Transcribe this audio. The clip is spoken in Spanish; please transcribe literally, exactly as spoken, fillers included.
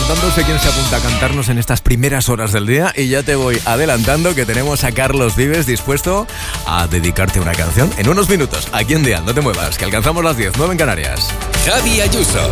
preguntándose quién se apunta a cantarnos en estas primeras horas del día y ya te voy adelantando que tenemos a Carlos Vives dispuesto a dedicarte una canción en unos minutos. Aquí en Dial, no te muevas, que alcanzamos las diez, nueve en Canarias. Javi Ayuso.